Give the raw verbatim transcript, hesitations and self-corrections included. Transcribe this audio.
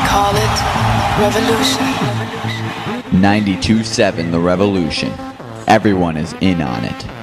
call it revolution. ninety-two point seven The Revolution. Everyone is in on it.